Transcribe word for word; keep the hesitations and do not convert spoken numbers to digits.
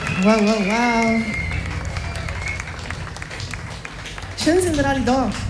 Wow, wow, wow. Schön sind wir alle da.